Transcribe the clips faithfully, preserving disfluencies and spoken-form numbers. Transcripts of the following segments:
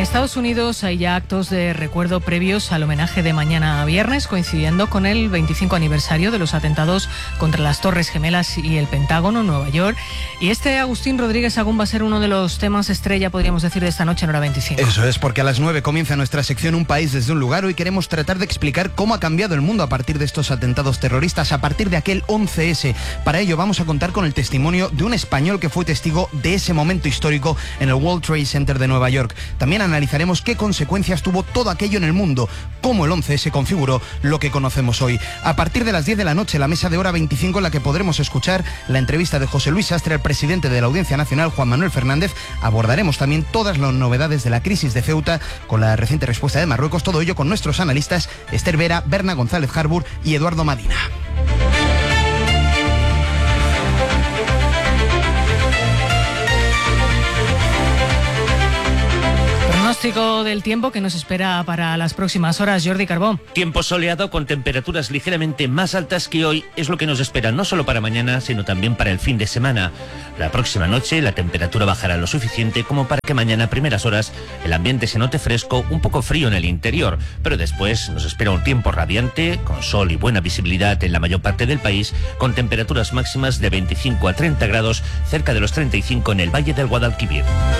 Estados Unidos hay ya actos de recuerdo previos al homenaje de mañana viernes, coincidiendo con el veinticinco aniversario de los atentados contra las Torres Gemelas y el Pentágono en Nueva York. Y este Agustín Rodríguez Agún va a ser uno de los temas estrella, podríamos decir, de esta noche en Hora veinticinco. Eso es, porque a las nueve comienza nuestra sección Un País desde un Lugar. Hoy queremos tratar de explicar cómo ha cambiado el mundo a partir de estos atentados terroristas, a partir de aquel once ese. Para ello vamos a contar con el testimonio de un español que fue testigo de ese momento histórico en el World Trade Center de Nueva York. También analizaremos qué consecuencias tuvo todo aquello en el mundo, cómo el once ese configuró lo que conocemos hoy. A partir de las diez de la noche, la mesa de Hora veinticinco, en la que podremos escuchar la entrevista de José Luis Sastre al presidente de la Audiencia Nacional, Juan Manuel Fernández. Abordaremos también todas las novedades de la crisis de Ceuta con la reciente respuesta de Marruecos. Todo ello con nuestros analistas Esther Vera, Berna González Harbour y Eduardo Madina. Pronóstico del tiempo que nos espera para las próximas horas, Jordi Carbó. Tiempo soleado con temperaturas ligeramente más altas que hoy es lo que nos espera no solo para mañana, sino también para el fin de semana. La próxima noche la temperatura bajará lo suficiente como para que mañana a primeras horas el ambiente se note fresco, un poco frío en el interior, pero después nos espera un tiempo radiante, con sol y buena visibilidad en la mayor parte del país, con temperaturas máximas de veinticinco a treinta grados, cerca de los treinta y cinco en el Valle del Guadalquivir.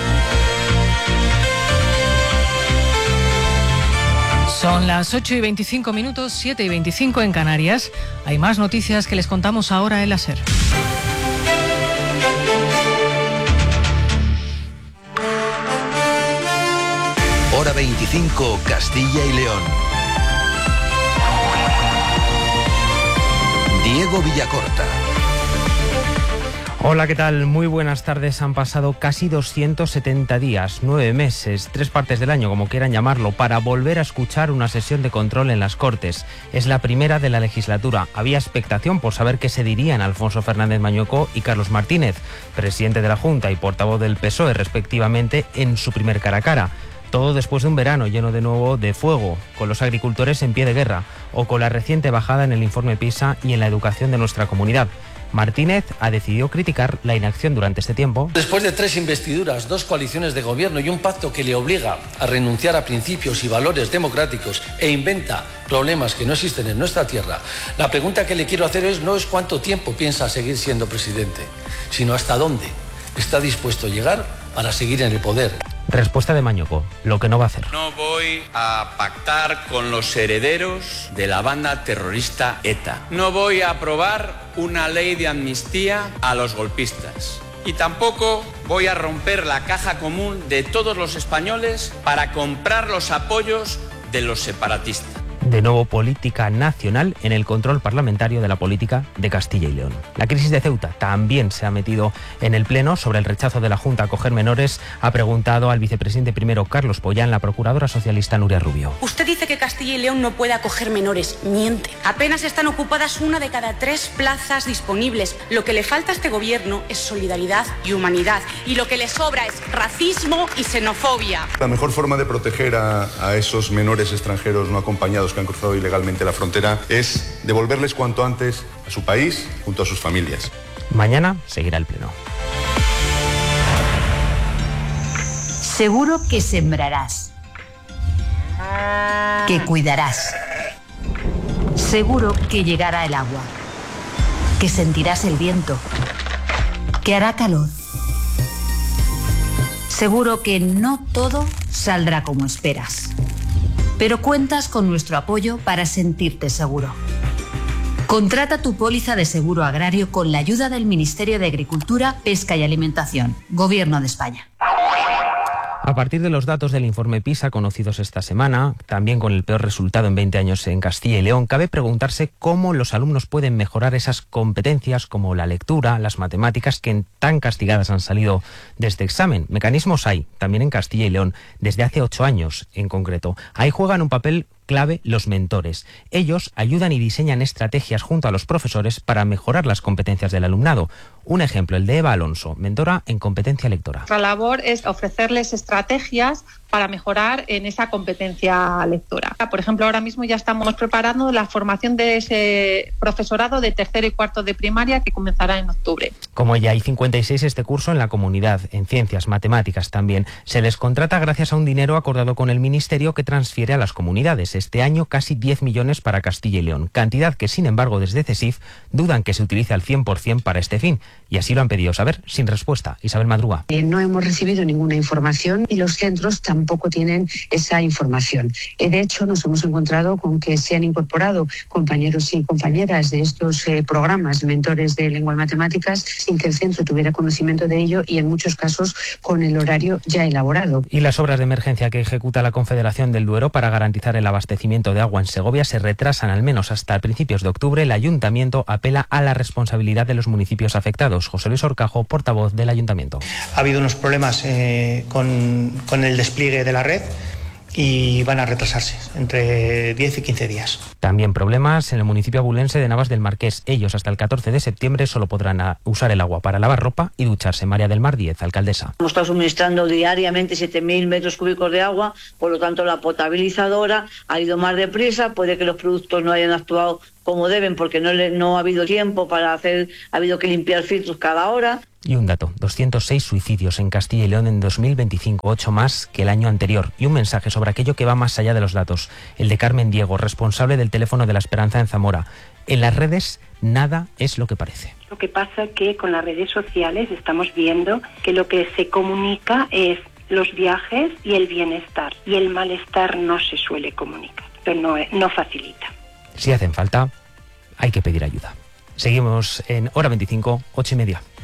Son las ocho y veinticinco minutos, siete y veinticinco en Canarias. Hay más noticias que les contamos ahora en la SER. Hora veinticinco, Castilla y León. Diego Villacorta. Hola, ¿qué tal? Muy buenas tardes. Han pasado casi doscientos setenta días, nueve meses, tres partes del año, como quieran llamarlo, para volver a escuchar una sesión de control en las Cortes. Es la primera de la legislatura. Había expectación por saber qué se dirían Alfonso Fernández Mañueco y Carlos Martínez, presidente de la Junta y portavoz del P S O E, respectivamente, en su primer cara a cara. Todo después de un verano lleno de nuevo de fuego, con los agricultores en pie de guerra, o con la reciente bajada en el informe PISA y en la educación de nuestra comunidad. Martínez ha decidido criticar la inacción durante este tiempo. Después de tres investiduras, dos coaliciones de gobierno y un pacto que le obliga a renunciar a principios y valores democráticos e inventa problemas que no existen en nuestra tierra, la pregunta que le quiero hacer es no es cuánto tiempo piensa seguir siendo presidente, sino hasta dónde está dispuesto a llegar para seguir en el poder. Respuesta de Mañueco, lo que no va a hacer. No voy a pactar con los herederos de la banda terrorista ETA. No voy a aprobar una ley de amnistía a los golpistas. Y tampoco voy a romper la caja común de todos los españoles para comprar los apoyos de los separatistas. De nuevo, política nacional en el control parlamentario de la política de Castilla y León. La crisis de Ceuta también se ha metido en el Pleno. Sobre el rechazo de la Junta a acoger menores, ha preguntado al vicepresidente primero Carlos Pollán la procuradora socialista Nuria Rubio. Usted dice que Castilla y León no puede acoger menores. Miente. Apenas están ocupadas una de cada tres plazas disponibles. Lo que le falta a este gobierno es solidaridad y humanidad. Y lo que le sobra es racismo y xenofobia. La mejor forma de proteger a, a esos menores extranjeros no acompañados que han cruzado ilegalmente la frontera es devolverles cuanto antes a su país junto a sus familias. Mañana seguirá el Pleno. Seguro que sembrarás, que cuidarás. Seguro que llegará el agua, que sentirás el viento, que hará calor. Seguro que no todo saldrá como esperas, pero cuentas con nuestro apoyo para sentirte seguro. Contrata tu póliza de seguro agrario con la ayuda del Ministerio de Agricultura, Pesca y Alimentación, Gobierno de España. A partir de los datos del informe PISA conocidos esta semana, también con el peor resultado en veinte años en Castilla y León, cabe preguntarse cómo los alumnos pueden mejorar esas competencias como la lectura, las matemáticas, que tan castigadas han salido de este examen. Mecanismos hay, también en Castilla y León, desde hace ocho años en concreto. Ahí juegan un papel clave los mentores. Ellos ayudan y diseñan estrategias junto a los profesores para mejorar las competencias del alumnado. Un ejemplo, el de Eva Alonso, mentora en competencia lectora. Nuestra labor es ofrecerles estrategias para mejorar en esa competencia lectora. Por ejemplo, ahora mismo ya estamos preparando la formación de ese profesorado de tercero y cuarto de primaria que comenzará en octubre. Como ya hay cincuenta y seis este curso en la comunidad, en ciencias, matemáticas también, se les contrata gracias a un dinero acordado con el Ministerio que transfiere a las comunidades. Este año casi diez millones para Castilla y León, cantidad que sin embargo desde CESIF dudan que se utilice al cien por ciento para este fin, y así lo han pedido saber, sin respuesta. Isabel Madruga. Eh, no hemos recibido ninguna información y los centros tampoco tienen esa información. Eh, de hecho, nos hemos encontrado con que se han incorporado compañeros y compañeras de estos eh, programas, mentores de lengua y matemáticas, sin que el centro tuviera conocimiento de ello y en muchos casos con el horario ya elaborado. Y las obras de emergencia que ejecuta la Confederación del Duero para garantizar el abastecimiento de agua en Segovia se retrasan al menos hasta principios de octubre. El Ayuntamiento apela a la responsabilidad de los municipios afectados. José Luis Orcajo, portavoz del Ayuntamiento. Ha habido unos problemas eh, con, con el despliegue de la red y van a retrasarse entre diez y quince días. También problemas en el municipio abulense de Navas del Marqués. Ellos hasta el catorce de septiembre solo podrán usar el agua para lavar ropa y ducharse. María del Mar Díez, alcaldesa. Hemos estado suministrando diariamente siete mil metros cúbicos de agua, por lo tanto la potabilizadora ha ido más deprisa, puede que los productos no hayan actuado como deben porque no, le, no ha habido tiempo para hacer, ha habido que limpiar filtros cada hora. Y un dato, doscientos seis suicidios en Castilla y León en dos mil veinticinco, ocho más que el año anterior. Y un mensaje sobre aquello que va más allá de los datos, el de Carmen Diego, responsable del teléfono de la Esperanza en Zamora. En las redes nada es lo que parece. Lo que pasa es que con las redes sociales estamos viendo que lo que se comunica es los viajes y el bienestar. Y el malestar no se suele comunicar, pero no, no facilita. Si hacen falta, hay que pedir ayuda. Seguimos en Hora veinticinco, ocho y media.